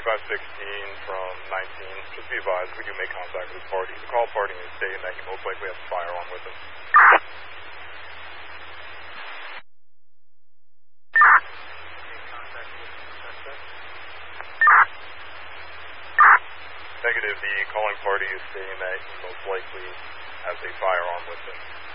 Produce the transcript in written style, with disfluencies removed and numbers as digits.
2516 from 19. Just be advised, we do make contact with the party. The call party is stating that he most likely has a firearm with him. Negative, the calling party is stating that he most likely has a firearm with him.